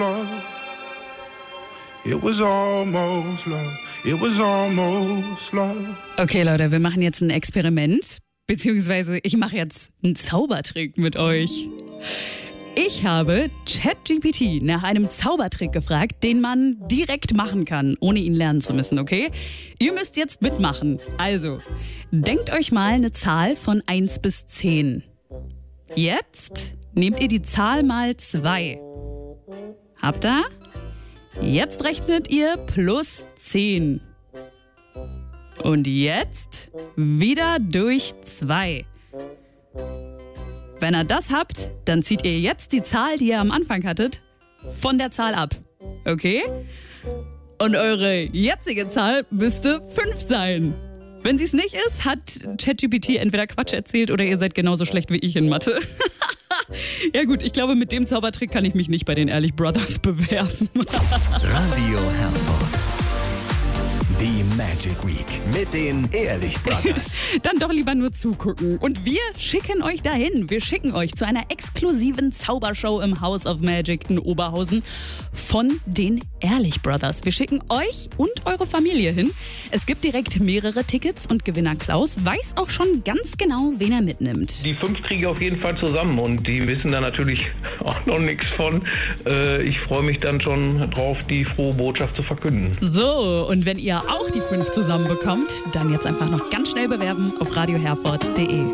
It was almost love. It was almost love. Okay, Leute, wir machen jetzt ein Experiment. Beziehungsweise ich mache jetzt einen Zaubertrick mit euch. Ich habe ChatGPT nach einem Zaubertrick gefragt, den man direkt machen kann, ohne ihn lernen zu müssen, okay? Ihr müsst jetzt mitmachen. Also, denkt euch mal eine Zahl von 1 bis 10. Jetzt nehmt ihr die Zahl mal 2. Habt ihr? Jetzt rechnet ihr plus 10. Und jetzt wieder durch 2. Wenn ihr das habt, dann zieht ihr jetzt die Zahl, die ihr am Anfang hattet, von der Zahl ab. Okay? Und eure jetzige Zahl müsste 5 sein. Wenn sie es nicht ist, hat ChatGPT entweder Quatsch erzählt oder ihr seid genauso schlecht wie ich in Mathe. Ja gut, ich glaube, mit dem Zaubertrick kann ich mich nicht bei den Ehrlich Brothers bewerben. Radio Herford. Die Magic Week mit den Ehrlich Brothers. Dann doch lieber nur zugucken. Und wir schicken euch dahin. Wir schicken euch zu einer exklusiven Zaubershow im House of Magic in Oberhausen von den Ehrlich Brothers. Wir schicken euch und eure Familie hin. Es gibt direkt mehrere Tickets und Gewinner Klaus weiß auch schon ganz genau, wen er mitnimmt. Die 5 kriege ich auf jeden Fall zusammen und die wissen da natürlich auch noch nichts von. Ich freue mich dann schon drauf, die frohe Botschaft zu verkünden. So, und wenn ihr auch die 5 zusammenbekommt, dann jetzt einfach noch ganz schnell bewerben auf radioherford.de.